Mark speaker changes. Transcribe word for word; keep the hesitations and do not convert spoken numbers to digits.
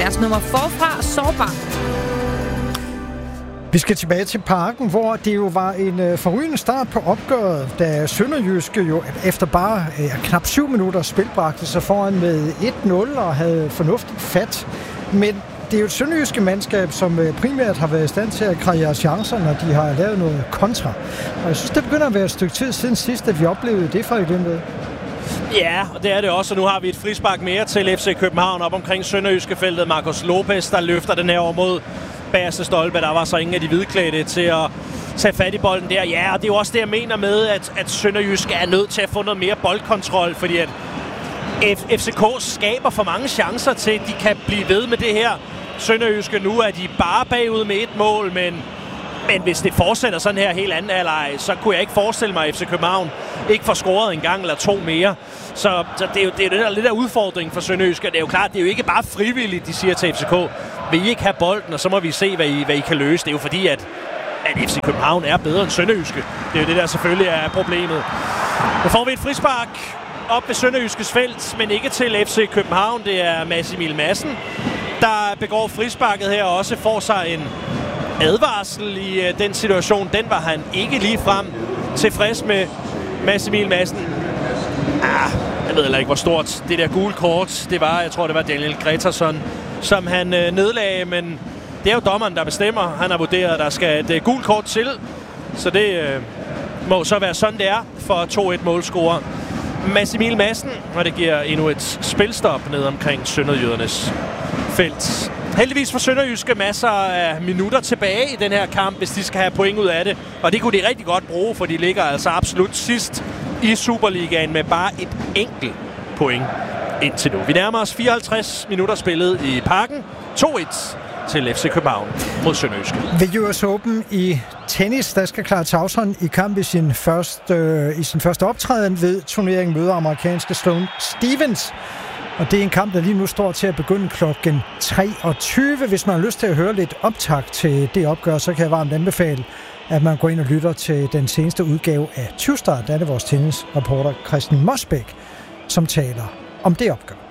Speaker 1: Deres nummer forfra, Sårbar.
Speaker 2: Vi skal tilbage til Parken, hvor det jo var en øh, forrygende start på opgøret, da Sønderjyske jo efter bare øh, knap syv minutter spil bragte sig foran med et nul og havde fornuftigt fat. Men det er jo et sønderjyske mandskab, som øh, primært har været i stand til at kreere chancer, når de har lavet noget kontra. Og jeg synes, det begynder at være et stykke tid siden sidst, at vi oplevede det fra i den ved.
Speaker 3: Ja, og det er det også, og nu har vi et frispark mere til F C København op omkring Sønderjyske feltet. Marcos Lopez, der løfter den her over mod bagerste stolpe. Der var så ingen af de hvidklædte til at tage fat i bolden der. Ja, og det er jo også det, jeg mener med, at, at Sønderjyske er nødt til at få noget mere boldkontrol, fordi at F C K skaber for mange chancer til, at de kan blive ved med det her. Sønderjyske nu er de bare bagud med et mål, men, men hvis det fortsætter sådan her helt anden halvleg, så kunne jeg ikke forestille mig, at F C København ikke får scoret en gang eller to mere. Så, så det er jo det er det der lidt af udfordringen for Sønderjyske. Det er jo klart, det er jo ikke bare frivilligt, de siger til F C K, vil I ikke have bolden, og så må vi se, hvad I, hvad I kan løse. Det er jo fordi, at, at F C København er bedre end Sønderjyske. Det er jo det, der selvfølgelig er problemet. Nu får vi et frispark op ved Sønderjyskes felt, men ikke til F C København. Det er Mads Emil Madsen, der begår frisparket her og også får sig en advarsel i uh, den situation. Den var han ikke lige frem tilfreds med. Mads Emil Madsen. Ah, jeg ved heller ikke, hvor stort det der gule kort det var. Jeg tror, det var Daniel Gretarsson, som han uh, nedlagde, men det er jo dommeren, der bestemmer. Han har vurderet, at der skal et uh, gult kort til, så det uh, må så være sådan, det er for to et målscorer Mads Emil Madsen, og det giver endnu et spilstop ned omkring Sønderjydernes felt. Heldigvis for Sønderjyske masser af minutter tilbage i den her kamp, hvis de skal have point ud af det. Og det kunne de rigtig godt bruge, for de ligger altså absolut sidst i Superligaen med bare et enkelt point indtil nu. Vi nærmer os fireoghalvtreds minutter spillet i Parken. to et til F C København mod Sønderjyske.
Speaker 2: Ved U S Open i tennis, der skal Clara Tauson i kamp i sin første, øh, i sin første optræden ved turneringen møder amerikanske Sloane Stevens. Og det er en kamp, der lige nu står til at begynde klokken treogtyve. Hvis man har lyst til at høre lidt optakt til det opgør, så kan jeg varmt anbefale, at man går ind og lytter til den seneste udgave af tyve Start. Der er det vores tennisreporter Christian Mosbæk, som taler om det opgør.